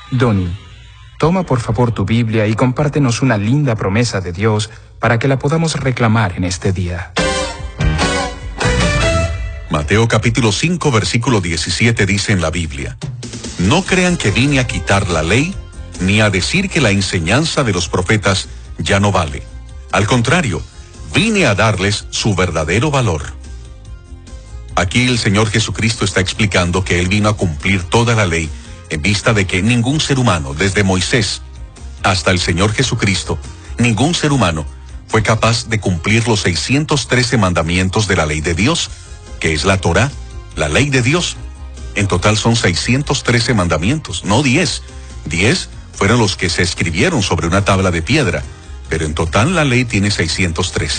Donnie, toma por favor tu Biblia y compártenos una linda promesa de Dios para que la podamos reclamar en este día. Mateo capítulo 5, versículo 17 dice en la Biblia: No crean que vine a quitar la ley, ni a decir que la enseñanza de los profetas ya no vale. Al contrario, vine a darles su verdadero valor. Aquí el Señor Jesucristo está explicando que Él vino a cumplir toda la ley, en vista de que ningún ser humano, desde Moisés hasta el Señor Jesucristo, ningún ser humano fue capaz de cumplir los 613 mandamientos de la ley de Dios, que es la Torá, la ley de Dios. En total son 613 mandamientos, no 10. 10 fueron los que se escribieron sobre una tabla de piedra, pero en total la ley tiene 613.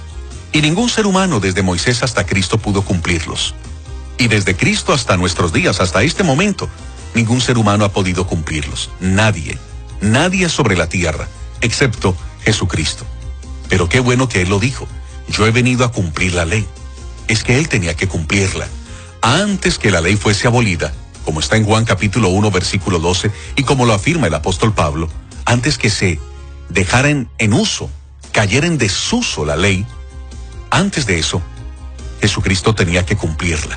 Y ningún ser humano desde Moisés hasta Cristo pudo cumplirlos. Y desde Cristo hasta nuestros días, hasta este momento, ningún ser humano ha podido cumplirlos. Nadie sobre la tierra, excepto Jesucristo. Pero qué bueno que Él lo dijo: yo he venido a cumplir la ley. Es que Él tenía que cumplirla antes que la ley fuese abolida, como está en Juan capítulo 1, versículo 12, y como lo afirma el apóstol Pablo, antes que se dejara en uso, cayera en desuso la ley. Antes de eso, Jesucristo tenía que cumplirla.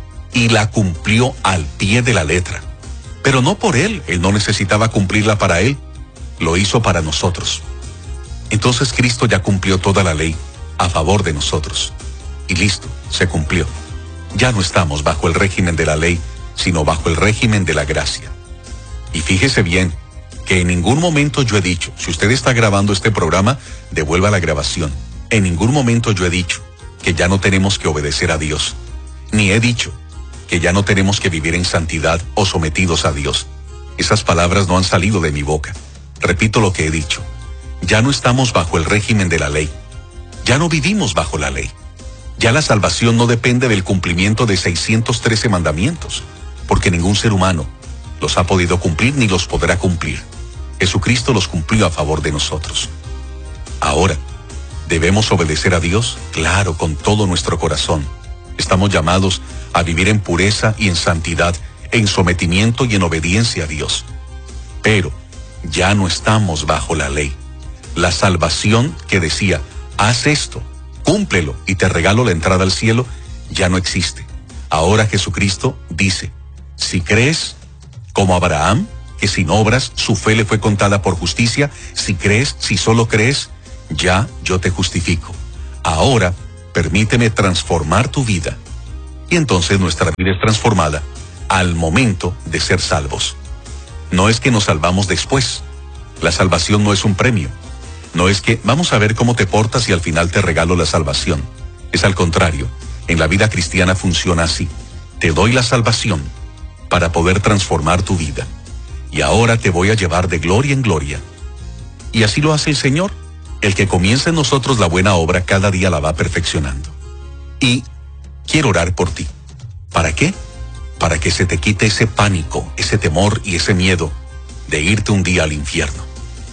Y la cumplió al pie de la letra. Pero no por Él no necesitaba cumplirla para Él, lo hizo para nosotros. Entonces Cristo ya cumplió toda la ley a favor de nosotros. Y listo, se cumplió. Ya no estamos bajo el régimen de la ley, sino bajo el régimen de la gracia. Y fíjese bien, que en ningún momento yo he dicho, si usted está grabando este programa, devuelva la grabación. En ningún momento yo he dicho que ya no tenemos que obedecer a Dios. Ni he dicho que ya no tenemos que vivir en santidad o sometidos a Dios. Esas palabras no han salido de mi boca. Repito lo que he dicho. Ya no estamos bajo el régimen de la ley. Ya no vivimos bajo la ley. Ya la salvación no depende del cumplimiento de 613 mandamientos, porque ningún ser humano los ha podido cumplir ni los podrá cumplir. Jesucristo los cumplió a favor de nosotros. Ahora, ¿debemos obedecer a Dios? Claro, con todo nuestro corazón. Estamos llamados a vivir en pureza y en santidad, en sometimiento y en obediencia a Dios. Pero ya no estamos bajo la ley. La salvación que decía, haz esto, cúmplelo y te regalo la entrada al cielo, ya no existe. Ahora Jesucristo dice, si crees, como Abraham, que sin obras su fe le fue contada por justicia, si crees, si solo crees, ya yo te justifico. Ahora, permíteme transformar tu vida. Y entonces nuestra vida es transformada al momento de ser salvos. No es que nos salvamos después. La salvación no es un premio. No es que vamos a ver cómo te portas y al final te regalo la salvación. Es al contrario. En la vida cristiana funciona así. Te doy la salvación para poder transformar tu vida. Y ahora te voy a llevar de gloria en gloria. Y así lo hace el Señor. El que comienza en nosotros la buena obra, cada día la va perfeccionando. Y quiero orar por ti. ¿Para qué? Para que se te quite ese pánico, ese temor y ese miedo de irte un día al infierno.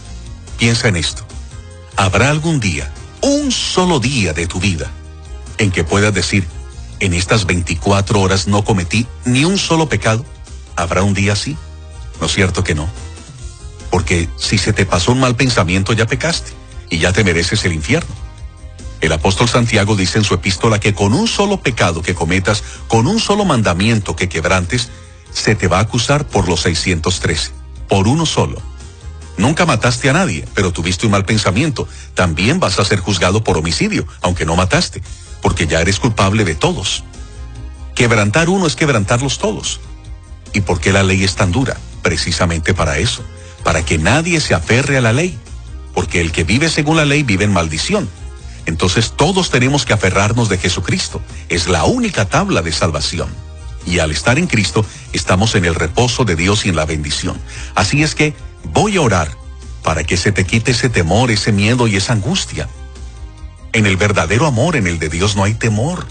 Piensa en esto. ¿Habrá algún día, un solo día de tu vida, en que puedas decir, en estas 24 horas no cometí ni un solo pecado? ¿Habrá un día así? ¿No es cierto que no? Porque si se te pasó un mal pensamiento, ya pecaste y ya te mereces el infierno. El apóstol Santiago dice en su epístola que con un solo pecado que cometas, con un solo mandamiento que quebrantes, se te va a acusar por los 613, por uno solo. Nunca mataste a nadie, pero tuviste un mal pensamiento. También vas a ser juzgado por homicidio, aunque no mataste, porque ya eres culpable de todos. Quebrantar uno es quebrantarlos todos. ¿Y por qué la ley es tan dura? Precisamente para eso, para que nadie se aferre a la ley, porque el que vive según la ley vive en maldición. Entonces todos tenemos que aferrarnos de Jesucristo. Es la única tabla de salvación. Y al estar en Cristo, estamos en el reposo de Dios y en la bendición. Así es que voy a orar para que se te quite ese temor, ese miedo y esa angustia. En el verdadero amor, en el de Dios, no hay temor,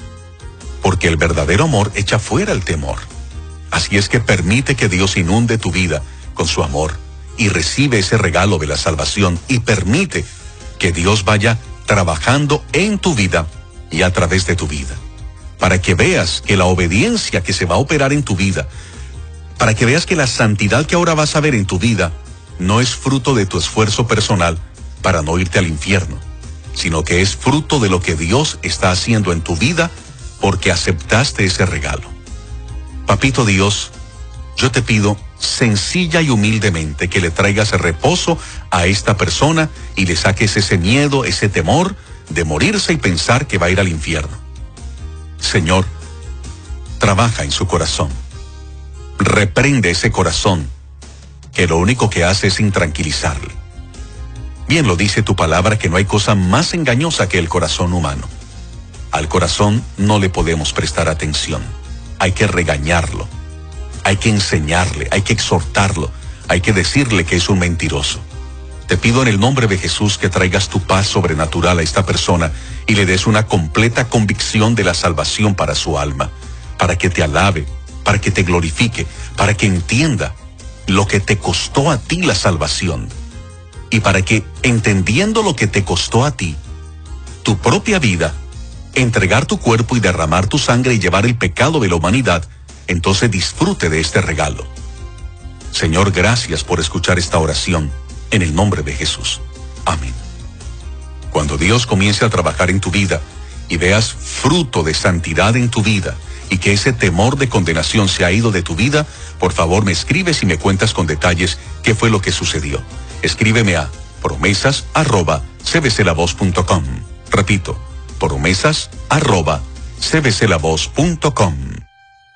porque el verdadero amor echa fuera el temor. Así es que permite que Dios inunde tu vida con su amor y recibe ese regalo de la salvación y permite que Dios vaya trabajando en tu vida y a través de tu vida, para que veas que la obediencia que se va a operar en tu vida para que veas que la santidad que ahora vas a ver en tu vida no es fruto de tu esfuerzo personal para no irte al infierno, sino que es fruto de lo que Dios está haciendo en tu vida porque aceptaste ese regalo. Papito Dios, yo te pido sencilla y humildemente que le traigas reposo a esta persona y le saques ese miedo, ese temor de morirse y pensar que va a ir al infierno. Señor, trabaja en su corazón. Reprende ese corazón que lo único que hace es intranquilizarle. Bien lo dice tu palabra que no hay cosa más engañosa que el corazón humano. Al corazón no le podemos prestar atención. Hay que regañarlo. Hay que enseñarle, hay que exhortarlo, hay que decirle que es un mentiroso. Te pido en el nombre de Jesús que traigas tu paz sobrenatural a esta persona y le des una completa convicción de la salvación para su alma, para que te alabe, para que te glorifique, para que entienda lo que te costó a ti la salvación y para que, entendiendo lo que te costó a ti, tu propia vida, entregar tu cuerpo y derramar tu sangre y llevar el pecado de la humanidad, entonces disfrute de este regalo. Señor, gracias por escuchar esta oración, en el nombre de Jesús. Amén. Cuando Dios comience a trabajar en tu vida y veas fruto de santidad en tu vida y que ese temor de condenación se ha ido de tu vida, por favor me escribes y me cuentas con detalles qué fue lo que sucedió. Escríbeme a promesas@cbclavoz.com. Repito, promesas@cbclavoz.com.